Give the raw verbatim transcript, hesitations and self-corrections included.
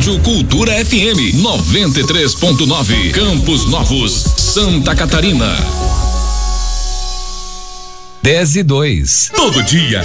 Rádio Cultura F M noventa e três ponto nove, Campos Novos, Santa Catarina. dez e dois. Todo dia